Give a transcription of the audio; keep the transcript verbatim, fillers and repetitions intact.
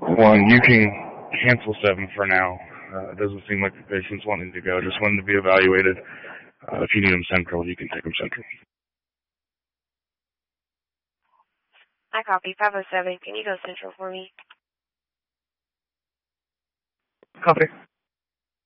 One, you can cancel seven for now. Uh, it doesn't seem like the patient's wanting to go. Just wanting to be evaluated. Uh, if you need them central, you can take them central. I copy. five oh seven. Can you go central for me? Copy.